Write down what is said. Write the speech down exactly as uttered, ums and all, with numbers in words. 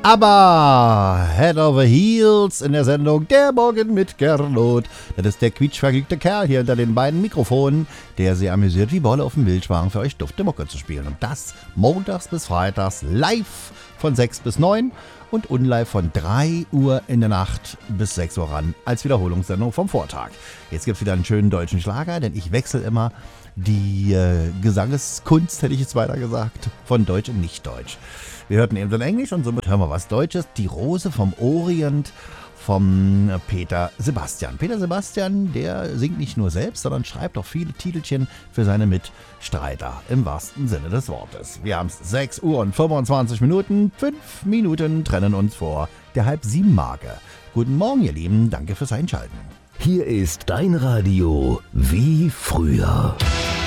Aber Head Over Heels in der Sendung Der Morgen mit Gernot. Das ist der quietschvergnügte Kerl hier hinter den beiden Mikrofonen, der sie amüsiert wie Bolle auf dem Wildschwang für euch dufte Mucke zu spielen. Und das montags bis freitags live von sechs bis neun und unlive von drei Uhr in der Nacht bis sechs Uhr ran als Wiederholungssendung vom Vortag. Jetzt gibt's wieder einen schönen deutschen Schlager, denn ich wechsle immer die äh, Gesangeskunst, hätte ich jetzt weiter gesagt, von Deutsch in Nicht-Deutsch. Wir hörten eben in Englisch und somit hören wir was Deutsches. Die Rose vom Orient vom Peter Sebastian. Peter Sebastian, der singt nicht nur selbst, sondern schreibt auch viele Titelchen für seine Mitstreiter im wahrsten Sinne des Wortes. Wir haben es sechs Uhr und fünfundzwanzig Minuten. Fünf Minuten trennen uns vor der halb sieben Marke. Guten Morgen, ihr Lieben. Danke fürs Einschalten. Hier ist dein Radio wie früher.